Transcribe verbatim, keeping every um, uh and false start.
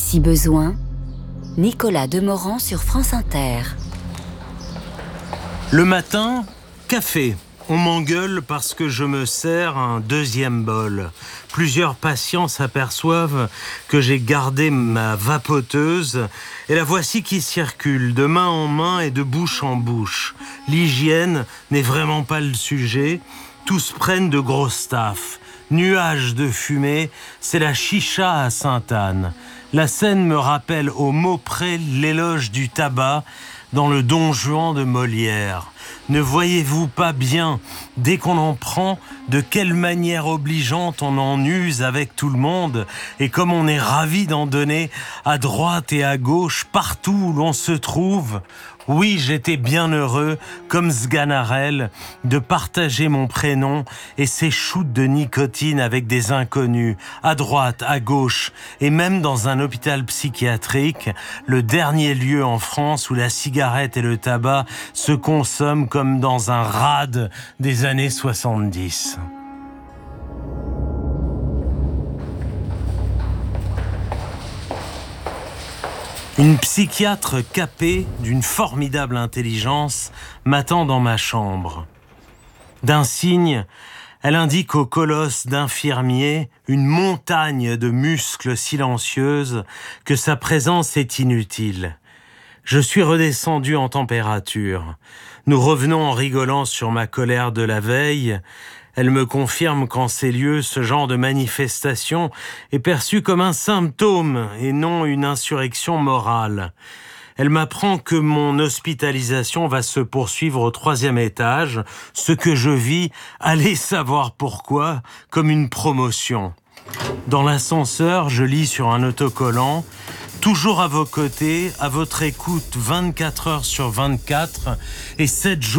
Si besoin, Nicolas Demorand sur France Inter. Le matin, café. On m'engueule parce que je me sers un deuxième bol. Plusieurs patients s'aperçoivent que j'ai gardé ma vapoteuse et la voici qui circule de main en main et de bouche en bouche. L'hygiène n'est vraiment pas le sujet. Tous prennent de gros staffs. Nuages de fumée, c'est la chicha à Sainte-Anne. La scène me rappelle au mot près l'éloge du tabac dans le Don Juan de Molière. Ne voyez-vous pas bien, dès qu'on en prend, de quelle manière obligeante on en use avec tout le monde, et comme on est ravi d'en donner à droite et à gauche, partout où l'on se trouve. Oui, j'étais bien heureux, comme Sganarelle, de partager mon prénom et ses shoots de nicotine avec des inconnus, à droite, à gauche, et même dans un hôpital psychiatrique, le dernier lieu en France où la cigarette et le tabac se consomment comme dans un rad des années soixante-dix. Une psychiatre capée d'une formidable intelligence m'attend dans ma chambre. D'un signe, elle indique au colosse d'infirmier, une montagne de muscles silencieuses, que sa présence est inutile. Je suis redescendu en température. Nous revenons en rigolant sur ma colère de la veille. Elle me confirme qu'en ces lieux, ce genre de manifestation est perçu comme un symptôme et non une insurrection morale. Elle m'apprend que mon hospitalisation va se poursuivre au troisième étage, ce que je vis, allez savoir pourquoi, comme une promotion. Dans l'ascenseur, je lis sur un autocollant « Toujours à vos côtés, à votre écoute vingt-quatre heures sur vingt-quatre et sept jours